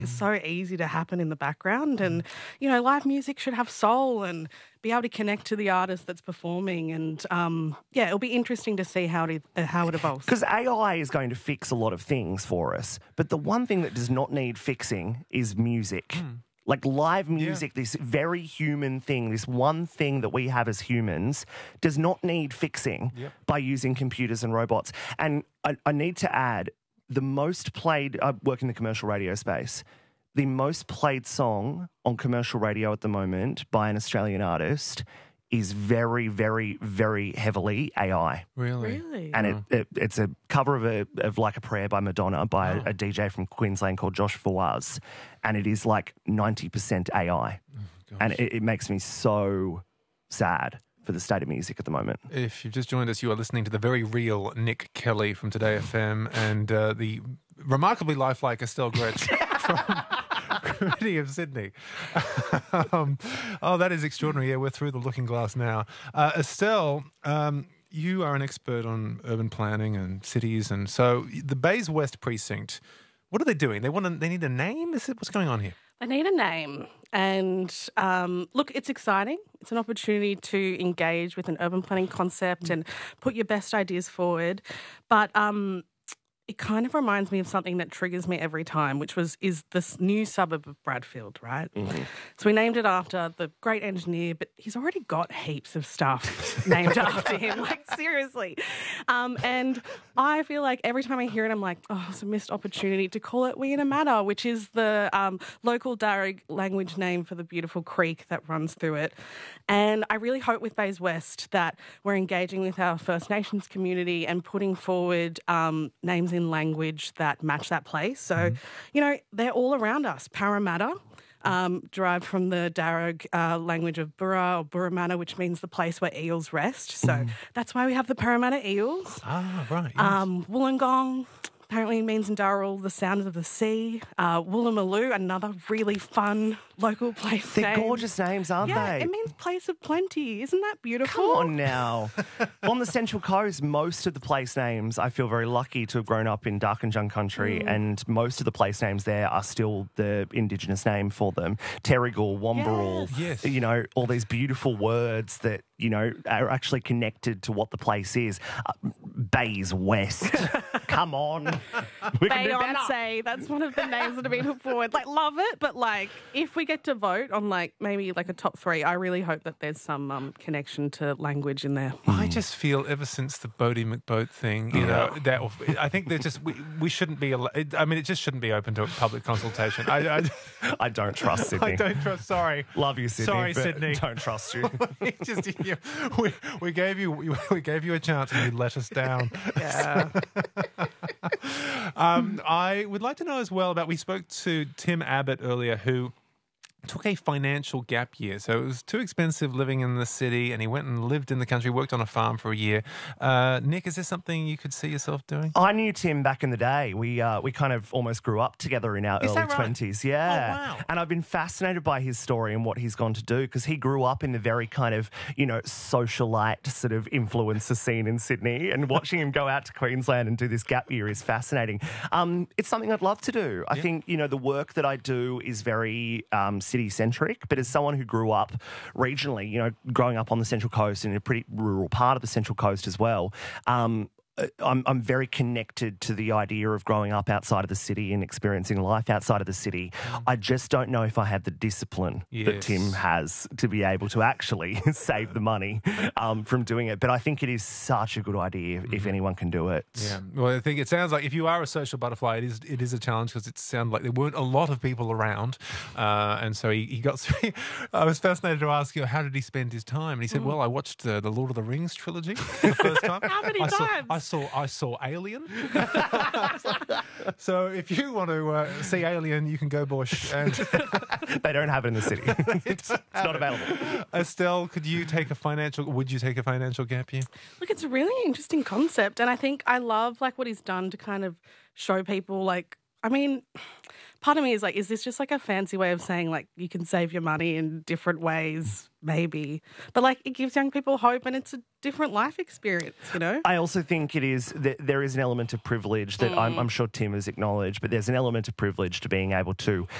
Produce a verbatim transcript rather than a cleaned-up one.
is so easy to happen in the background. And, you know, live music should have soul and be able to connect to the artist that's performing. And, um, yeah, it'll be interesting to see how it, uh, how it evolves. Because A I is going to fix a lot of things for us, but the one thing that does not need fixing is music. Mm. Like live music, yeah. This very human thing, this one thing that we have as humans does not need fixing yep. by using computers and robots. And I, I need to add, the most played, I work in the commercial radio space, the most played song on commercial radio at the moment by an Australian artist is very, very, very heavily A I. Really? Really? And oh. it, it, it's a cover of a of Like a Prayer by Madonna by oh. a, a D J from Queensland called Josh Fawaz, and it is like ninety percent A I. Oh, and it, it makes me so sad for the state of music at the moment. If you've just joined us, you are listening to the very real Nick Kelly from Today F M and uh, the remarkably lifelike Estelle Gretsch from City of Sydney. um, oh, that is extraordinary. Yeah, we're through the looking glass now. Uh, Estelle, um, you are an expert on urban planning and cities, and so the Bays West precinct, what are they doing? They want to, they need a name? Is it, what's going on here? They need a name. And um, look, it's exciting. It's an opportunity to engage with an urban planning concept and put your best ideas forward. But um, it kind of reminds me of something that triggers me every time, which was is this new suburb of Bradfield, right? Mm-hmm. So we named it after the great engineer, but he's already got heaps of stuff named after him, like seriously. Um, and I feel like every time I hear it, I'm like, oh, it's a missed opportunity to call it Wienermatta, which is the um, local Darug language name for the beautiful creek that runs through it. And I really hope with Bays West that we're engaging with our First Nations community and putting forward um, names in language that match that place. So, mm-hmm. you know, they're all around us. Parramatta, um, derived from the Darug uh, language of Burra or Burramana, which means the place where eels rest. So mm. that's why we have the Parramatta eels. Ah, right. Yes. Um, Wollongong apparently means in Darrell the sound of the sea. Uh, Woolloomooloo, another really fun local place They're name. gorgeous names, aren't yeah, they? It means place of plenty. Isn't that beautiful? Come on now. On the Central Coast, most of the place names, I feel very lucky to have grown up in Darkinjung country, mm. and most of the place names there are still the Indigenous name for them. Terrigal, Wamberal, yes. you know, all these beautiful words that, you know, are actually connected to what the place is. Uh, Bays West. Come on. We can do better. Beyonce, that's one of the names that have been put forward. Like, love it, but like, if we get to vote on like maybe like a top three, I really hope that there's some um, connection to language in there. I just feel ever since the Bodie McBoat thing, you know, that I think they're just we, we shouldn't be. I mean, it just shouldn't be open to public consultation. I, I, I don't trust Sydney. I don't trust. Sorry, love you, Sydney. Sorry, Sydney. Don't trust you. just you, we, we gave you we gave you a chance and you let us down. Yeah. um, I would like to know as well about. We spoke to Tim Abbott earlier, who took a financial gap year. So it was too expensive living in the city, and he went and lived in the country, worked on a farm for a year. Uh, Nick, is this something you could see yourself doing? I knew Tim back in the day. We uh, we kind of almost grew up together in our is early that right? twenties. Yeah. Oh, wow. And I've been fascinated by his story and what he's gone to do, because he grew up in the very kind of, you know, socialite sort of influencer scene in Sydney, and watching him go out to Queensland and do this gap year is fascinating. Um, it's something I'd love to do. I yeah. think, you know, the work that I do is very um, city-centric, but as someone who grew up regionally, you know, growing up on the Central Coast and in a pretty rural part of the Central Coast as well, um, I'm, I'm very connected to the idea of growing up outside of the city and experiencing life outside of the city. Mm. I just don't know if I have the discipline yes. that Tim has to be able to actually save the money um, from doing it. But I think it is such a good idea if, mm. if anyone can do it. Yeah. Well, I think it sounds like if you are a social butterfly, it is it is a challenge, because it sounded like there weren't a lot of people around. Uh, and so he, he got through. I was fascinated to ask you, how did he spend his time? And he said, mm. well, I watched uh, the Lord of the Rings trilogy for the first time. How many I times? Saw, I saw I saw Alien. So if you want to uh, see Alien, you can go bush. And they don't have it in the city. it's, it's not available. Estelle, could you take a financial? Would you take a financial gap year? Look, it's a really interesting concept, and I think I love like what he's done to kind of show people like. I mean, part of me is like, is this just like a fancy way of saying like you can save your money in different ways? Maybe. But like it gives young people hope and it's a different life experience, you know? I also think it is that there is an element of privilege that Mm. I'm, I'm sure Tim has acknowledged, but there's an element of privilege to being able to